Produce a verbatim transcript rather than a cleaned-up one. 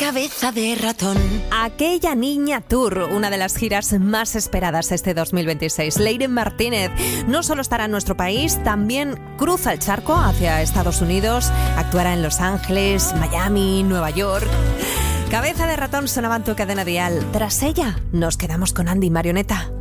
Cabeza de ratón. Aquella Niña Tour, una de las giras más esperadas este dos mil veintiséis. Leire Martínez no solo estará en nuestro país, también cruza el charco hacia Estados Unidos, actuará en Los Ángeles, Miami, Nueva York. Cabeza de ratón sonaba en tu cadena dial. Tras ella, nos quedamos con Andy Marioneta.